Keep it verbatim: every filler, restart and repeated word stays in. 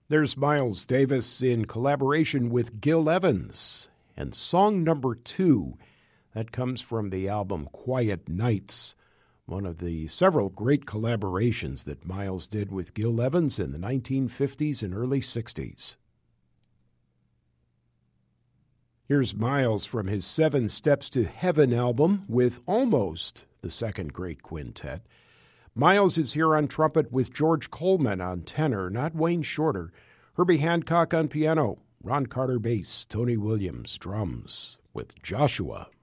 There's Miles Davis in collaboration with Gil Evans. And song number two, that comes from the album Quiet Nights, one of the several great collaborations that Miles did with Gil Evans in the nineteen fifties and early sixties. Here's Miles from his Seven Steps to Heaven album with Almost, the second great quintet. Miles is here on trumpet with George Coleman on tenor, not Wayne Shorter, Herbie Hancock on piano, Ron Carter bass, Tony Williams drums, with Joshua.